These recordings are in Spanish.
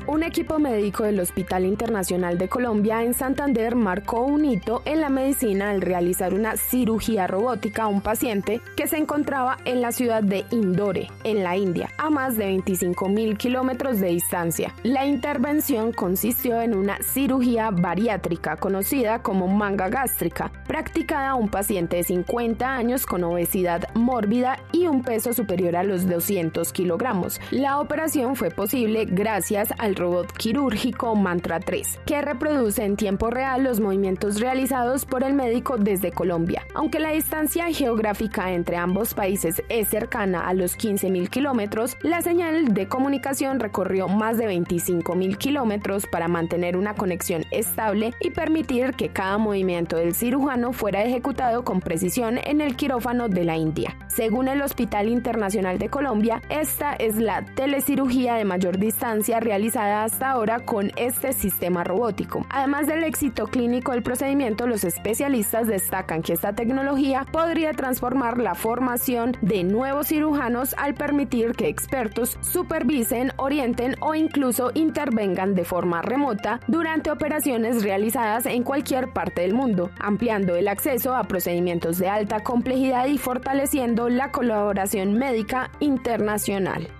Un equipo médico del Hospital Internacional de Colombia en Santander marcó un hito en la medicina al realizar una cirugía robótica a un paciente que se encontraba en la ciudad de Indore, en la India, a más de 25.000 kilómetros de distancia. La intervención consistió en una cirugía bariátrica conocida como manga gástrica, practicada a un paciente de 50 años con obesidad mórbida y un peso superior a los 200 kilogramos. La operación fue posible gracias al robot quirúrgico Mantra 3, que reproduce en tiempo real los movimientos realizados por el médico desde Colombia. Aunque la distancia geográfica entre ambos países es cercana a los 15.000 kilómetros, la señal de comunicación recorrió más de 25.000 kilómetros para mantener una conexión estable y permitir que cada movimiento del cirujano fuera ejecutado con precisión en el quirófano de la India. Según el Hospital Internacional de Colombia, esta es la telecirugía de mayor distancia realizada hasta ahora con este sistema robótico. Además del éxito clínico del procedimiento, los especialistas destacan que esta tecnología podría transformar la formación de nuevos cirujanos al permitir que expertos supervisen, orienten o incluso intervengan de forma remota durante operaciones realizadas en cualquier parte del mundo, ampliando el acceso a procedimientos de alta complejidad y fortaleciendo la colaboración médica internacional.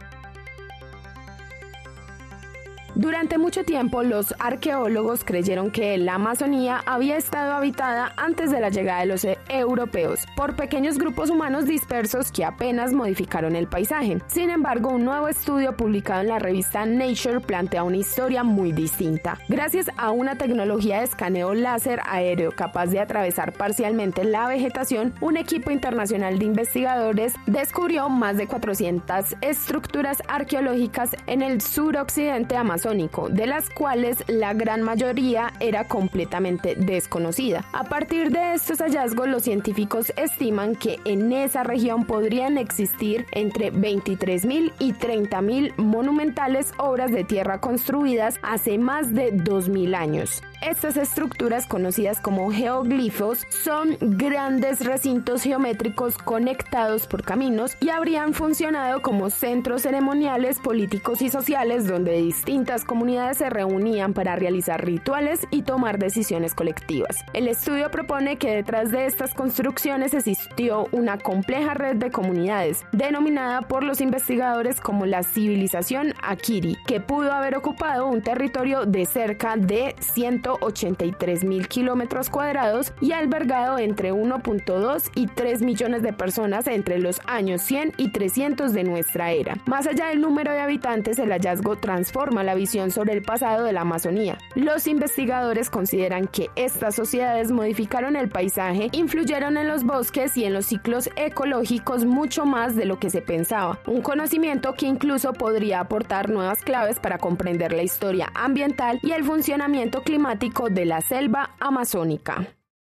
Durante mucho tiempo, los arqueólogos creyeron que la Amazonía había estado habitada antes de la llegada de los europeos por pequeños grupos humanos dispersos que apenas modificaron el paisaje. Sin embargo, un nuevo estudio publicado en la revista Nature plantea una historia muy distinta. Gracias a una tecnología de escaneo láser aéreo capaz de atravesar parcialmente la vegetación, un equipo internacional de investigadores descubrió más de 400 estructuras arqueológicas en el suroccidente amazónico, de las cuales la gran mayoría era completamente desconocida. A partir de estos hallazgos, los científicos estiman que en esa región podrían existir entre 23.000 y 30.000 monumentales obras de tierra construidas hace más de 2.000 años. Estas estructuras, conocidas como geoglifos, son grandes recintos geométricos conectados por caminos y habrían funcionado como centros ceremoniales, políticos y sociales donde distintas comunidades se reunían para realizar rituales y tomar decisiones colectivas. El estudio propone que detrás de estas construcciones existió una compleja red de comunidades, denominada por los investigadores como la civilización Akiri, que pudo haber ocupado un territorio de cerca de 183.000 kilómetros cuadrados y albergado entre 1.2 y 3 millones de personas entre los años 100 y 300 de nuestra era. Más allá del número de habitantes, el hallazgo transforma la visión sobre el pasado de la Amazonía. Los investigadores consideran que estas sociedades modificaron el paisaje, influyeron en los bosques y en los ciclos ecológicos mucho más de lo que se pensaba, un conocimiento que incluso podría aportar nuevas claves para comprender la historia ambiental y el funcionamiento climático de la selva amazónica.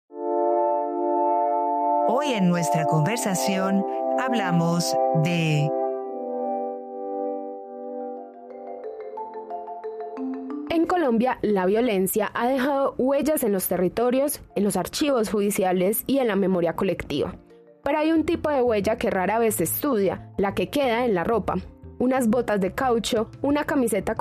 Hoy en nuestra conversación hablamos de En Colombia, la violencia ha dejado huellas en los territorios, en los archivos judiciales y en la memoria colectiva. Pero hay un tipo de huella que rara vez se estudia, la que queda en la ropa. Unas botas de caucho, una camiseta